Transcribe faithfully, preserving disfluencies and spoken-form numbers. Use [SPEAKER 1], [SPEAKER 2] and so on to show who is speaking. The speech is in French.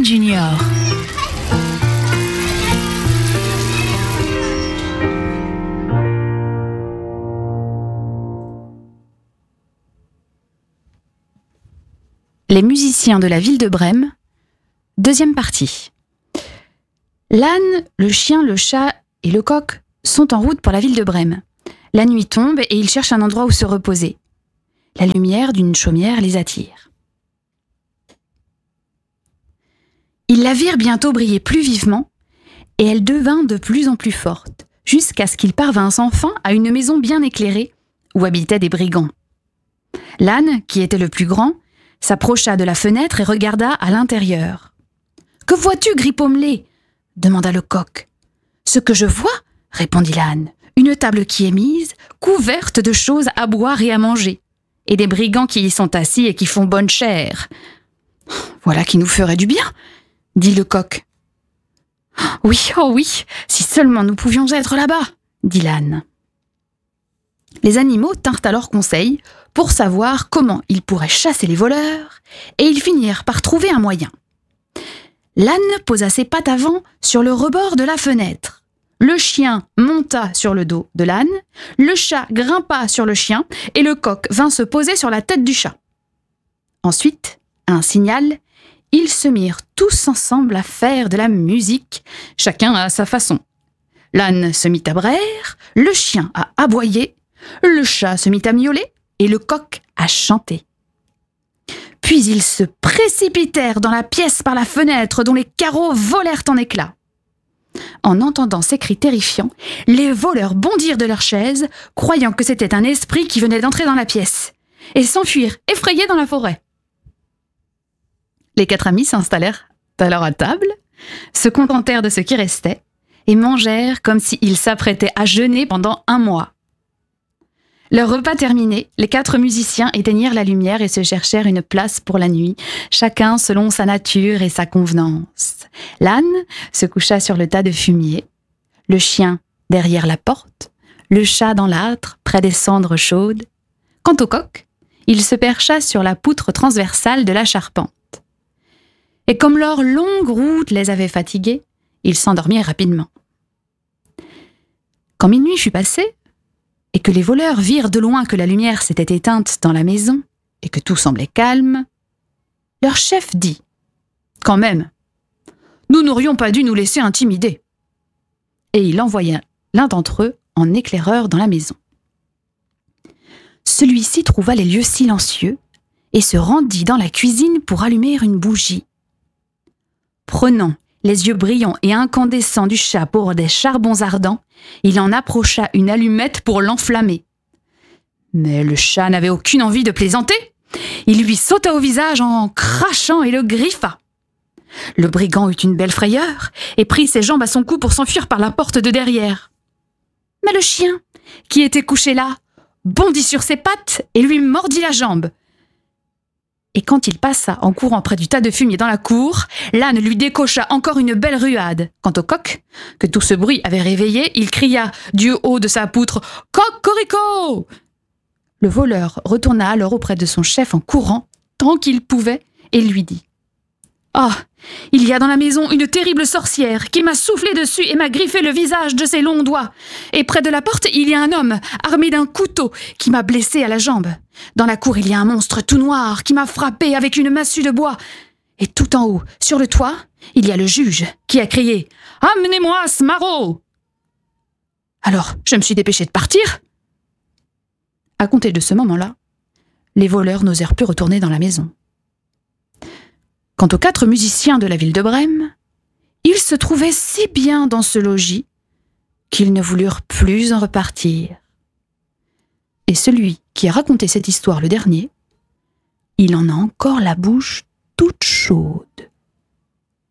[SPEAKER 1] Junior. Les musiciens de la ville de Brême, deuxième partie. L'âne, le chien, le chat et le coq sont en route pour la ville de Brême. La nuit tombe et ils cherchent un endroit où se reposer. La lumière d'une chaumière les attire. Ils la virent bientôt briller plus vivement et elle devint de plus en plus forte, jusqu'à ce qu'ils parvinssent enfin à une maison bien éclairée où habitaient des brigands. L'âne, qui était le plus grand, s'approcha de la fenêtre et regarda à l'intérieur. « Que vois-tu, gris pommelé ?» demanda le coq. « Ce que je vois, » répondit l'âne, « une table qui est mise, couverte de choses à boire et à manger, et des brigands qui y sont assis et qui font bonne chère. »« Voilà qui nous ferait du bien, » dit le coq. « Oui, oh oui, si seulement nous pouvions être là-bas, » dit l'âne. Les animaux tinrent alors conseil pour savoir comment ils pourraient chasser les voleurs, et ils finirent par trouver un moyen. L'âne posa ses pattes avant sur le rebord de la fenêtre. Le chien monta sur le dos de l'âne, le chat grimpa sur le chien, et le coq vint se poser sur la tête du chat. Ensuite, à un signal, ils se mirent tous ensemble à faire de la musique, chacun à sa façon. L'âne se mit à braire, le chien à aboyer, le chat se mit à miauler et le coq à chanter. Puis ils se précipitèrent dans la pièce par la fenêtre dont les carreaux volèrent en éclats. En entendant ces cris terrifiants, les voleurs bondirent de leurs chaises, croyant que c'était un esprit qui venait d'entrer dans la pièce, et s'enfuirent effrayés dans la forêt. Les quatre amis s'installèrent alors à table, se contentèrent de ce qui restait, et mangèrent comme s'ils s'apprêtaient à jeûner pendant un mois. Leur repas terminé, les quatre musiciens éteignirent la lumière et se cherchèrent une place pour la nuit, chacun selon sa nature et sa convenance. L'âne se coucha sur le tas de fumier, le chien derrière la porte, le chat dans l'âtre près des cendres chaudes. Quant au coq, il se percha sur la poutre transversale de la charpente. Et comme leur longue route les avait fatigués, ils s'endormirent rapidement. Quand minuit fut passé, et que les voleurs virent de loin que la lumière s'était éteinte dans la maison, et que tout semblait calme, leur chef dit « Quand même, nous n'aurions pas dû nous laisser intimider. » Et il envoya l'un d'entre eux en éclaireur dans la maison. Celui-ci trouva les lieux silencieux et se rendit dans la cuisine pour allumer une bougie. Prenant les yeux brillants et incandescents du chat pour des charbons ardents, il en approcha une allumette pour l'enflammer. Mais le chat n'avait aucune envie de plaisanter. Il lui sauta au visage en crachant et le griffa. Le brigand eut une belle frayeur et prit ses jambes à son cou pour s'enfuir par la porte de derrière. Mais le chien, qui était couché là, bondit sur ses pattes et lui mordit la jambe. Et quand il passa en courant près du tas de fumier dans la cour, l'âne lui décocha encore une belle ruade. Quant au coq, que tout ce bruit avait réveillé, il cria du haut de sa poutre « Cocorico !» Le voleur retourna alors auprès de son chef en courant, tant qu'il pouvait, et lui dit « Ah, il y a dans la maison une terrible sorcière qui m'a soufflé dessus et m'a griffé le visage de ses longs doigts. Et près de la porte, il y a un homme armé d'un couteau qui m'a blessé à la jambe. Dans la cour, il y a un monstre tout noir qui m'a frappé avec une massue de bois. Et tout en haut, sur le toit, il y a le juge qui a crié « Amenez-moi ce maraud !» Alors, je me suis dépêché de partir. À compter de ce moment-là, les voleurs n'osèrent plus retourner dans la maison. Quant aux quatre musiciens de la ville de Brême, ils se trouvaient si bien dans ce logis qu'ils ne voulurent plus en repartir. Et celui qui a raconté cette histoire le dernier, il en a encore la bouche toute chaude.